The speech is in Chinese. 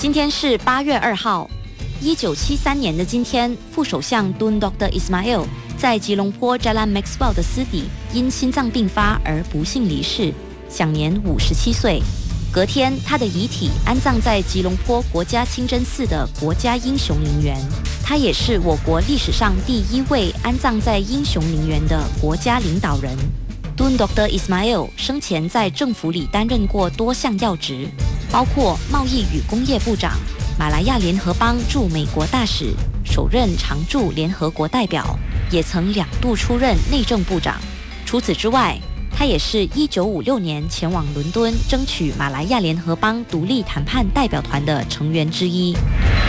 今天是8月2号，1973年的今天，副首相 Tun Dr. Ismail 在吉隆坡 Jalan Maxwell 的私邸因心脏病发而不幸离世，享年57岁。隔天，他的遗体安葬在吉隆坡国家清真寺的国家英雄陵园。他也是我国历史上第1位安葬在英雄陵园的国家领导人。Tun Dr. Ismail 生前在政府里担任过多项要职，包括贸易与工业部长、马来亚联合邦驻美国大使、首任常驻联合国代表，也曾2度出任内政部长。除此之外，他也是1956年前往伦敦争取马来亚联合邦独立谈判代表团的成员之一。